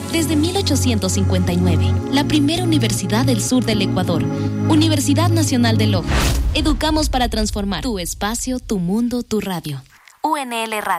Desde 1859, la primera universidad del sur del Ecuador, Universidad Nacional de Loja. Educamos para transformar tu espacio, tu mundo, tu radio. UNL Radio.